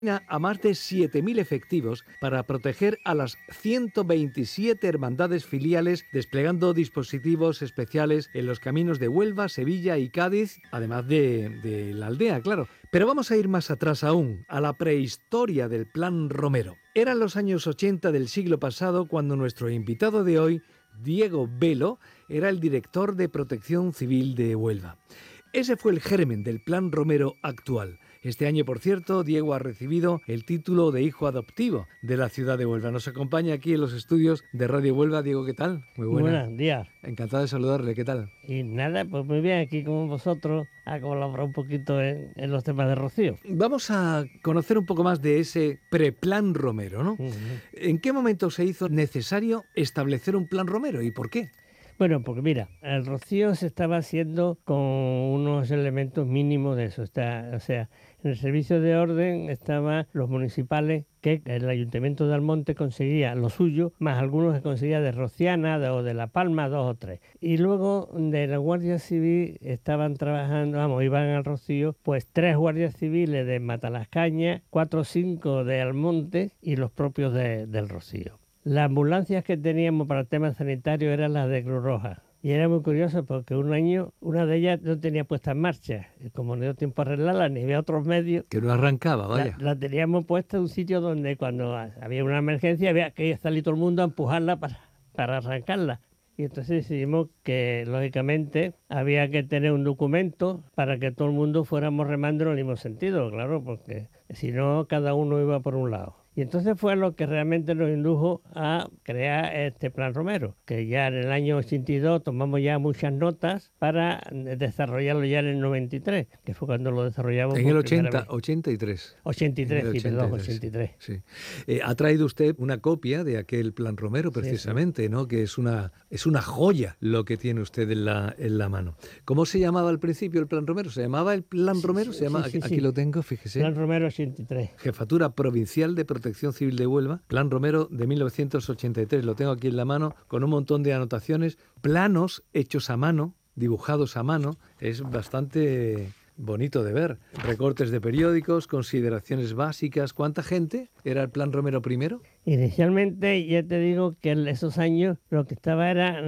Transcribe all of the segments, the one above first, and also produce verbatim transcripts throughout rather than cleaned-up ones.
a más de siete mil efectivos para proteger a las ciento veintisiete hermandades filiales, desplegando dispositivos especiales en los caminos de Huelva, Sevilla y Cádiz, además de, de la aldea, claro. Pero vamos a ir más atrás aún, a la prehistoria del Plan Romero. Eran los años ochenta del siglo pasado cuando nuestro invitado de hoy, Diego Velo, era el director de Protección Civil de Huelva. Ese fue el germen del Plan Romero actual. Este año, por cierto, Diego ha recibido el título de hijo adoptivo de la ciudad de Huelva. Nos acompaña aquí en los estudios de Radio Huelva. Diego, ¿qué tal? Muy buena. Buenos días. Encantado de saludarle. ¿Qué tal? Y nada, pues muy bien, aquí con vosotros a colaborar un poquito en, en los temas de Rocío. Vamos a conocer un poco más de ese preplan Romero, ¿no? Uh-huh. ¿En qué momento se hizo necesario establecer un plan Romero y por qué? Bueno, porque mira, el Rocío se estaba haciendo con unos elementos mínimos de eso. Está, o sea, en el servicio de orden estaban los municipales, que el Ayuntamiento de Almonte conseguía lo suyo, más algunos que conseguía de Rociana de, o de La Palma, dos o tres. Y luego de la Guardia Civil estaban trabajando, vamos, iban al Rocío, pues tres guardias civiles de Matalascaña, cuatro o cinco de Almonte y los propios de, del Rocío. Las ambulancias que teníamos para el tema sanitario eran las de Cruz Roja. Y era muy curioso porque un año una de ellas no tenía puesta en marcha. Y como no dio tiempo a arreglarla, ni había otros medios. Que no arrancaba, vaya. La, la teníamos puesta en un sitio donde cuando había una emergencia había que salir todo el mundo a empujarla para, para arrancarla. Y entonces decidimos que, lógicamente, había que tener un documento para que todo el mundo fuéramos remando en el mismo sentido, claro, porque si no, cada uno iba por un lado. Y entonces fue lo que realmente nos indujo a crear este Plan Romero, que ya en el año ochenta y dos tomamos ya muchas notas para desarrollarlo ya en el noventa y tres, que fue cuando lo desarrollamos. En el ochenta, ochenta y tres. ochenta y tres, sí, perdón, ochenta y tres. Sí. Eh, ha traído usted una copia de aquel Plan Romero, precisamente, sí, sí. ¿no? Que es una, es una joya lo que tiene usted en la, en la mano. ¿Cómo se llamaba al principio el Plan Romero? ¿Se llamaba el Plan sí, Romero? Sí, ¿Se llama? sí, sí, aquí, sí. aquí lo tengo, fíjese. Plan Romero ochenta y tres. Jefatura Provincial de Protección Civil de Huelva, Plan Romero de mil novecientos ochenta y tres, lo tengo aquí en la mano, con un montón de anotaciones, planos hechos a mano, dibujados a mano, es bastante bonito de ver, recortes de periódicos, consideraciones básicas. ¿Cuánta gente era el Plan Romero primero? Inicialmente, ya te digo que en esos años lo que estaba era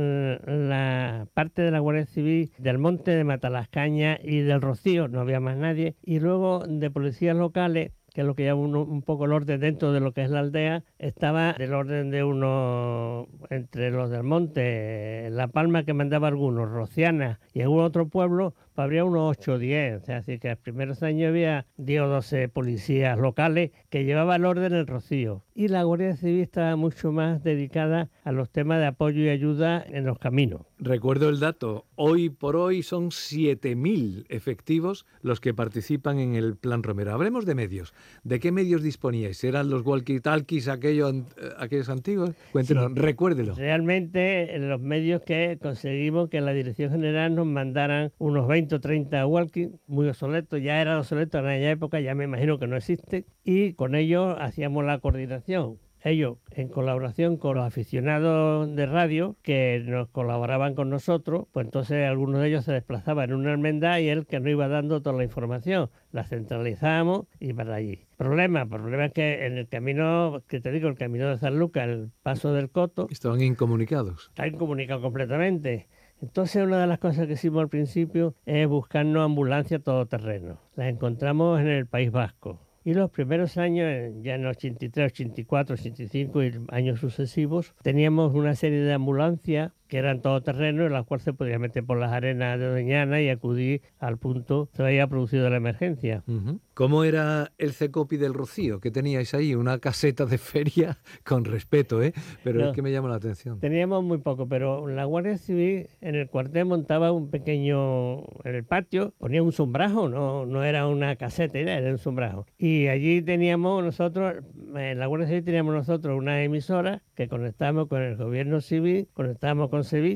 la parte de la Guardia Civil del Monte, de Matalascaña y del Rocío, no había más nadie, y luego de policías locales, que es lo que llama un, un poco el orden dentro de lo que es la aldea, estaba del orden de uno, entre los del Monte, La Palma, que mandaba algunos, Rociana y algún otro pueblo, pues habría unos ocho o diez. O sea, así que en los primeros años había diez o doce policías locales que llevaban el orden en el Rocío. Y la Guardia Civil estaba mucho más dedicada a los temas de apoyo y ayuda en los caminos. Recuerdo el dato, hoy por hoy son siete mil efectivos los que participan en el Plan Romero. Hablemos de medios. ¿De qué medios disponíais? ¿Eran los walkie-talkies aquellos, aquellos antiguos? Cuéntenos, sí, recuérdelo. Realmente los medios que conseguimos que la Dirección General nos mandaran unos veinte o treinta walkies, muy obsoletos, ya eran obsoletos en aquella época, ya me imagino que no existen, y con ellos hacíamos la coordinación. Ellos, en colaboración con los aficionados de radio que nos colaboraban con nosotros, pues entonces algunos de ellos se desplazaban en una hermandad y él que nos iba dando toda la información. La centralizamos y para allí. Problema, problema es que en el camino, que te digo, el camino de San Lucas, el paso del Coto... Estaban incomunicados. Está incomunicado completamente. Entonces, una de las cosas que hicimos al principio es buscarnos ambulancias todoterreno. Las encontramos en el País Vasco. Y los primeros años, ya en ochenta y tres, ochenta y cuatro, ochenta y cinco y años sucesivos, teníamos una serie de ambulancias que eran todoterreno, en las cuales se podía meter por las arenas de Doñana y acudir al punto que se había producido la emergencia. Uh-huh. ¿Cómo era el CECOPI del Rocío? ¿Qué teníais ahí? Una caseta de feria, con respeto, ¿eh? Pero no, es que me llama la atención. Teníamos muy poco, pero la Guardia Civil en el cuartel montaba un pequeño, en el patio, ponía un sombrajo, no, no era una caseta, era un sombrajo. Y allí teníamos nosotros, en la Guardia Civil teníamos nosotros una emisora que conectábamos con el gobierno civil, conectábamos con Sevilla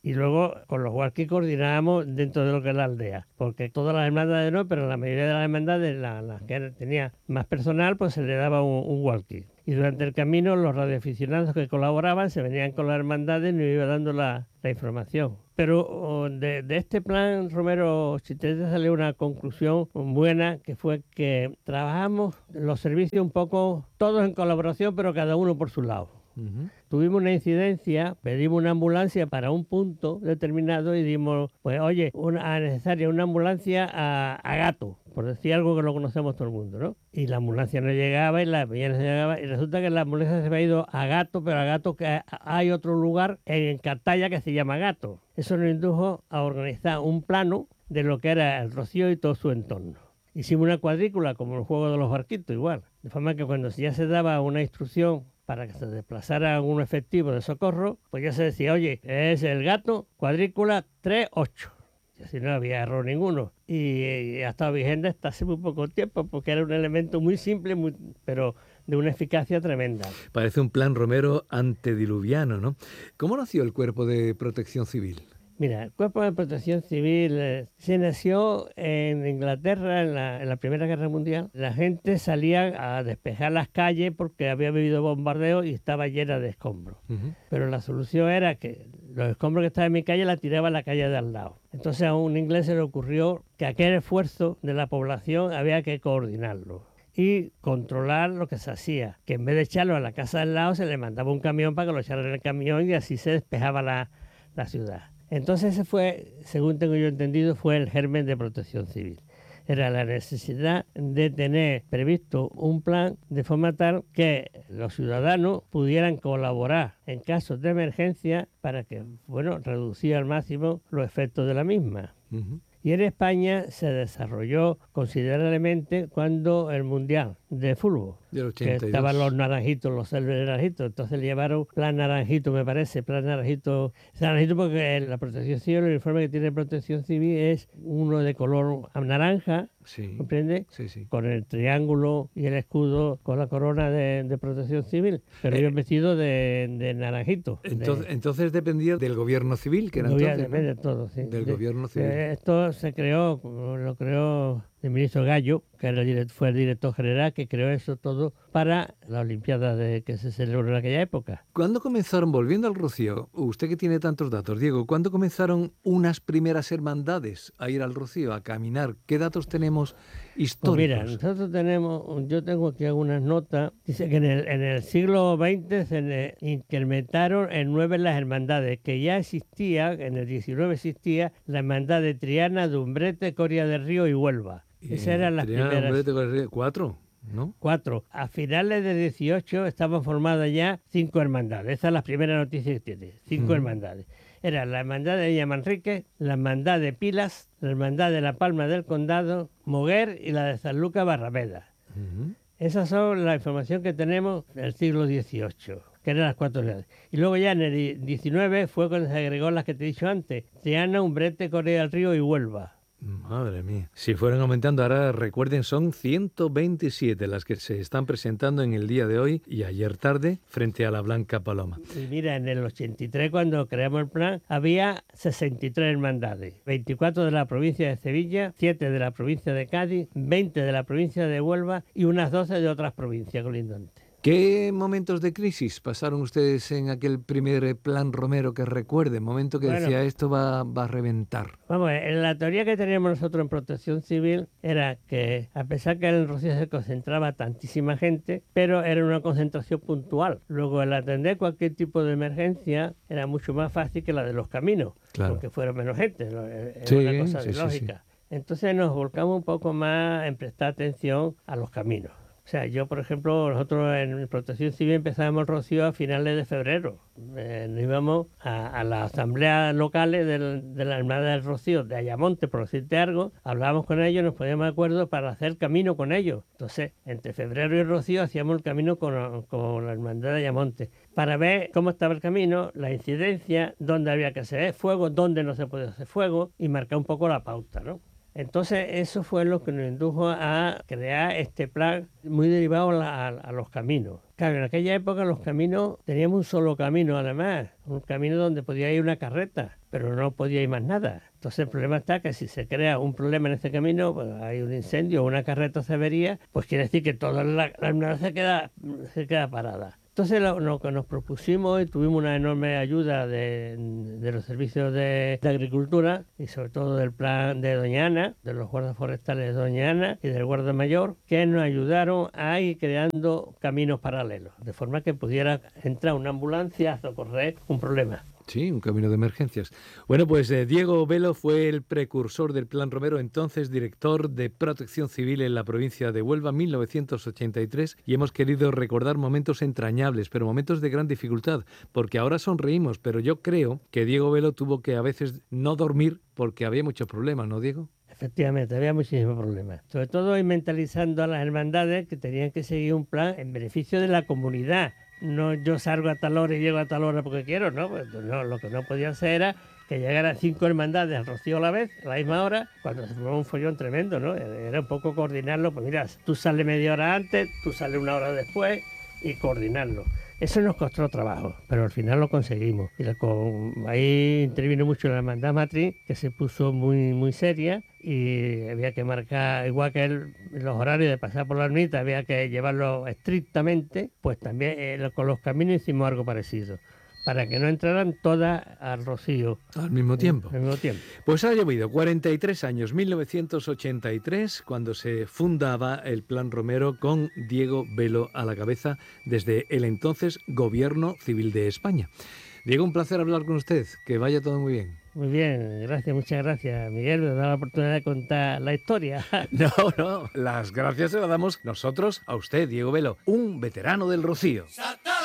Y luego con los walkies coordinábamos dentro de lo que es la aldea, porque todas las hermandades no, pero la mayoría de las hermandades, las la que tenía más personal, pues se le daba un, un walkie. Y durante el camino los radioaficionados que colaboraban se venían con las hermandades y nos iba dando la, la información. Pero de, de este plan Romero Chitrete salió una conclusión buena, que fue que trabajamos los servicios un poco todos en colaboración, pero cada uno por su lado. Uh-huh. Tuvimos una incidencia, pedimos una ambulancia para un punto determinado y dimos, pues oye, una necesaria una ambulancia a, a Gato, por decir algo que lo conocemos todo el mundo, ¿no? Y la ambulancia no llegaba y la ambulancia no llegaba y resulta que la ambulancia se había ido a Gato, pero a Gato que hay otro lugar en Cartaya que se llama Gato. Eso nos indujo a organizar un plano de lo que era el Rocío y todo su entorno. Hicimos una cuadrícula como el juego de los barquitos igual, de forma que cuando ya se daba una instrucción para que se desplazara un efectivo de socorro, pues ya se decía, oye, es el Gato, cuadrícula tres ocho. Y así no había error ninguno. Y, y ha estado vigente hasta hace muy poco tiempo, porque era un elemento muy simple, muy, pero de una eficacia tremenda. Parece un plan Romero antediluviano, ¿no? ¿Cómo nació el Cuerpo de Protección Civil? Mira, el Cuerpo de Protección Civil eh, se nació en Inglaterra en la, en la Primera Guerra Mundial. La gente salía a despejar las calles porque había habido bombardeo y estaba llena de escombros. Uh-huh. Pero la solución era que los escombros que estaban en mi calle la tiraba a la calle de al lado. Entonces a un inglés se le ocurrió que aquel esfuerzo de la población había que coordinarlo y controlar lo que se hacía, que en vez de echarlo a la casa de al lado se le mandaba un camión para que lo echaran en el camión y así se despejaba la, la ciudad. Entonces ese fue, según tengo yo entendido, fue el germen de Protección Civil. Era la necesidad de tener previsto un plan de forma tal que los ciudadanos pudieran colaborar en casos de emergencia para que, bueno, reducir al máximo los efectos de la misma. Uh-huh. Y en España se desarrolló considerablemente cuando el Mundial de Fútbol, que estaban los naranjitos, los célebres naranjitos, entonces le llevaron plan naranjito, me parece, plan naranjito, naranjito porque la protección civil, el uniforme que tiene protección civil es uno de color naranja, sí, ¿comprende? Sí, sí. Con el triángulo y el escudo, con la corona de, de protección civil, pero eh, yo vestido de, de naranjito. Entonces, de, entonces dependía del gobierno civil, que era gobierno, entonces, depende ¿no? de todo, sí. Del de, gobierno civil. De, esto se creó, lo creó el ministro Gallo, que era el, fue el director general, que creó eso todo para la Olimpiada de, que se celebró en aquella época. ¿Cuándo comenzaron, volviendo al Rocío, usted que tiene tantos datos, Diego, ¿cuándo comenzaron unas primeras hermandades a ir al Rocío, a caminar? ¿Qué datos tenemos históricos? Pues mira, nosotros tenemos, yo tengo aquí algunas notas, dice que en el, en el siglo veinte se le incrementaron en nueve las hermandades, que ya existía, en el diecinueve existía la hermandad de Triana, de Umbrete, Coria del Río y Huelva. Esas eran las Triana, primeras. Umbrete, Coria del Río, ¿cuatro? ¿No? Cuatro. A finales de dieciocho estaban formadas ya cinco hermandades. Esa es la primera noticia que tiene. Cinco uh-huh. hermandades. Eran la hermandad de Villa Manrique, la hermandad de Pilas, la hermandad de La Palma del Condado, Moguer y la de San Lucas Barrameda. Uh-huh. Esas son la información que tenemos del siglo dieciocho, que eran las cuatro hermandades. Y luego ya en el diecinueve fue cuando se agregó las que te he dicho antes: Triana, Umbrete, Coria del Río y Huelva. Madre mía. Si fueran aumentando, ahora recuerden, son ciento veintisiete las que se están presentando en el día de hoy y ayer tarde frente a la Blanca Paloma. Y mira, en el ochenta y tres, cuando creamos el plan, había sesenta y tres hermandades. veinticuatro de la provincia de Sevilla, siete de la provincia de Cádiz, veinte de la provincia de Huelva y unas doce de otras provincias colindantes. ¿Qué momentos de crisis pasaron ustedes en aquel primer plan Romero que recuerden? Momento que bueno, decía esto va, va a reventar. Vamos, en la teoría que teníamos nosotros en Protección Civil era que, a pesar que en el Rocío se concentraba tantísima gente, pero era una concentración puntual. Luego, el atender cualquier tipo de emergencia era mucho más fácil que la de los caminos, claro, porque fuera menos gente. Era sí, una cosa de sí, lógica. Sí, sí. Entonces nos volcamos un poco más en prestar atención a los caminos. O sea, yo, por ejemplo, nosotros en Protección Civil empezábamos el Rocío a finales de febrero. Eh, nos íbamos a, a las asambleas locales del, de la Hermandad del Rocío de Ayamonte, por decirte algo, hablábamos con ellos, nos poníamos de acuerdo para hacer camino con ellos. Entonces, entre febrero y Rocío hacíamos el camino con, con la Hermandad de Ayamonte, para ver cómo estaba el camino, la incidencia, dónde había que hacer fuego, dónde no se podía hacer fuego, y marcar un poco la pauta, ¿no? Entonces eso fue lo que nos indujo a crear este plan muy derivado a, a los caminos. Claro, en aquella época los caminos, teníamos un solo camino además, un camino donde podía ir una carreta. pero no podía ir más nada. Entonces el problema está que si se crea un problema en este camino, pues hay un incendio o una carreta se avería, pues quiere decir que toda la, la unidad se queda, se queda parada. Entonces lo, lo que nos propusimos, y tuvimos una enorme ayuda de, de los servicios de, de agricultura y sobre todo del plan de Doña Ana, de los guardas forestales de Doña Ana y del guarda mayor, que nos ayudaron a ir creando caminos paralelos, de forma que pudiera entrar una ambulancia a socorrer un problema. Sí, un camino de emergencias. Bueno, pues eh, Diego Velo fue el precursor del Plan Romero, entonces director de Protección Civil en la provincia de Huelva, mil novecientos ochenta y tres, y hemos querido recordar momentos entrañables, pero momentos de gran dificultad, porque ahora sonreímos, pero yo creo que Diego Velo tuvo que a veces no dormir porque había muchos problemas, ¿no, Diego? Efectivamente, había muchísimos problemas. Sobre todo ir mentalizando a las hermandades que tenían que seguir un plan en beneficio de la comunidad. No yo salgo a tal hora y llego a tal hora porque quiero, ¿no? Pues no, lo que no podía hacer era que llegaran cinco hermandades al Rocío a la vez, a la misma hora, cuando se formó un follón tremendo, ¿no? Era un poco coordinarlo, pues mira, tú sales media hora antes, tú sales una hora después y coordinarlo. Eso nos costó trabajo, pero al final lo conseguimos. Y la, con, ahí intervino mucho la hermandad matriz, que se puso muy, muy seria, y había que marcar, igual que el, los horarios de pasar por la ermita, había que llevarlo estrictamente, pues también eh, con los caminos hicimos algo parecido, para que no entraran todas al Rocío. Al mismo tiempo. Al mismo tiempo. Pues ha llovido cuarenta y tres años, mil novecientos ochenta y tres, cuando se fundaba el Plan Romero con Diego Velo a la cabeza desde el entonces Gobierno Civil de España. Diego, un placer hablar con usted, que vaya todo muy bien. Muy bien, gracias, muchas gracias, Miguel, me da la oportunidad de contar la historia. No, no, las gracias se las damos nosotros a usted, Diego Velo, un veterano del Rocío.